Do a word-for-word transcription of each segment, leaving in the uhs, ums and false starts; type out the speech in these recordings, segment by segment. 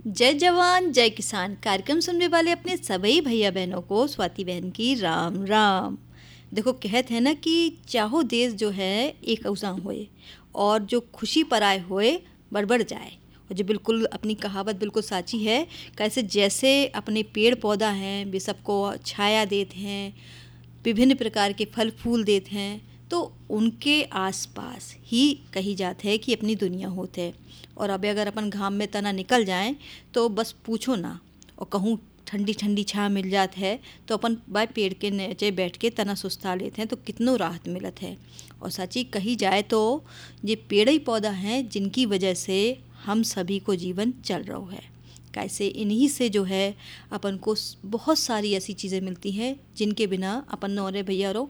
जय जवान जय किसान कार्यक्रम सुनने वाले अपने सभी भैया बहनों को स्वाति बहन की राम राम। देखो कहत है ना कि चाहो देश जो है एक औसां होए और जो खुशी पराए होए बड़बड़ जाए। और जो बिल्कुल अपनी कहावत बिल्कुल साची है। कैसे जैसे अपने पेड़ पौधा हैं वे सबको छाया देते हैं, विभिन्न प्रकार के फल फूल देते हैं, तो उनके आसपास ही कही जात है कि अपनी दुनिया होत है। और अब अगर अपन घाम में तना निकल जाएं तो बस पूछो ना, और कहूँ ठंडी ठंडी छाँ मिल जात है तो अपन बाय पेड़ के नीचे बैठ के तना सुस्ता लेते हैं तो कितनो राहत मिलत है। और सच्ची कही जाए तो ये पेड़ ही पौधा हैं जिनकी वजह से हम सभी को जीवन चल रहा है। कैसे इन्हीं से जो है अपन को बहुत सारी ऐसी चीज़ें मिलती हैं जिनके बिना अपन नौरे भैया रो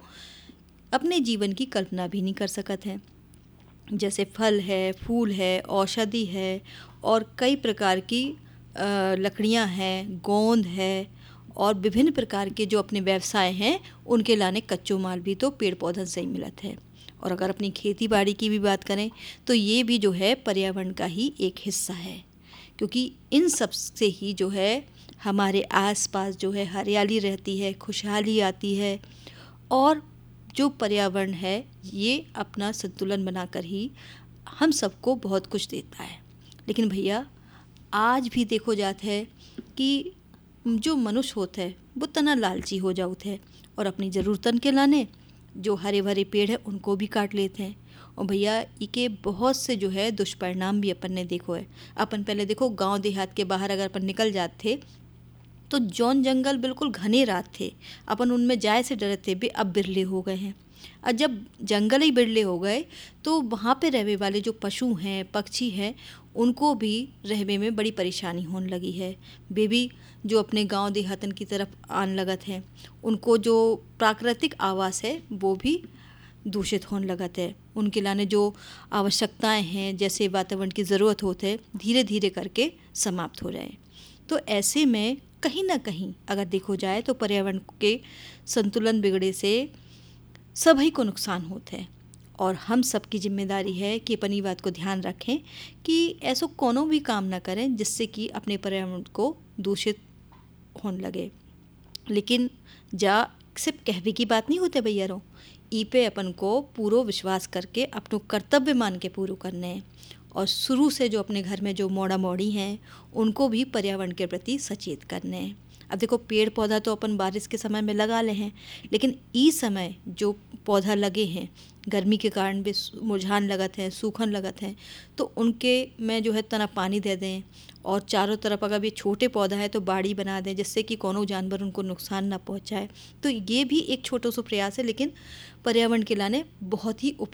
अपने जीवन की कल्पना भी नहीं कर सकत हैं। जैसे फल है, फूल है, औषधि है और कई प्रकार की लकड़ियाँ हैं, गोंद है और विभिन्न प्रकार के जो अपने व्यवसाय हैं उनके लाने कच्चो माल भी तो पेड़ पौधों से ही मिलत है। और अगर अपनी खेती बाड़ी की भी बात करें तो ये भी जो है पर्यावरण का ही एक हिस्सा है, क्योंकि इन सब से ही जो है हमारे आसपास जो है हरियाली रहती है, खुशहाली आती है। और जो पर्यावरण है ये अपना संतुलन बनाकर ही हम सबको बहुत कुछ देता है। लेकिन भैया आज भी देखो जात है कि जो मनुष्य होता है वो तना लालची हो जाते है और अपनी ज़रूरतन के लाने जो हरे भरे पेड़ है उनको भी काट लेते हैं। और भैया इके बहुत से जो है दुष्परिणाम भी अपन ने देखो है। अपन पहले देखो गांव देहात के बाहर अगर अपन निकल जाते थे तो जौन जंगल बिल्कुल घने रात थे, अपन उनमें जाए से डरे थे भी अब बिरले हो गए हैं। और जब जंगल ही बिरले हो गए तो वहाँ पे रहने वाले जो पशु हैं, पक्षी हैं, उनको भी रहने में बड़ी परेशानी होने लगी है। वे भी जो अपने गांव देहातन की तरफ आने लगत हैं, उनको जो प्राकृतिक आवास है वो भी दूषित होने लगत है। उनके लाने जो आवश्यकताएं हैं, जैसे वातावरण की ज़रूरत होती है, धीरे धीरे करके समाप्त हो रहे हैं। तो ऐसे में कहीं ना कहीं अगर देखो जाए तो पर्यावरण के संतुलन बिगड़े से सभी को नुकसान होता है। और हम सबकी जिम्मेदारी है कि अपनी बात को ध्यान रखें कि ऐसा कोनो भी काम ना करें जिससे कि अपने पर्यावरण को दूषित होने लगे। लेकिन जा सिर्फ कहवे की बात नहीं होते भैया रो, ई पे अपन को पूरा विश्वास करके अपनों कर्तव्य मान के पूरा करने हैं। और शुरू से जो अपने घर में जो मोड़ा मोड़ी हैं उनको भी पर्यावरण के प्रति सचेत करने हैं। अब देखो पेड़ पौधा तो अपन बारिश के समय में लगा ले हैं, लेकिन इस समय जो पौधा लगे हैं गर्मी के कारण भी मुरझान लगत हैं, सूखन लगत हैं, तो उनके में जो है तना पानी दे दें। और चारों तरफ अगर ये छोटे पौधा है तो बाड़ी बना दें जिससे कि कोनो जानवर उनको नुकसान ना पहुंचाए। तो ये भी एक छोटा सा प्रयास है, लेकिन पर्यावरण के लाने बहुत ही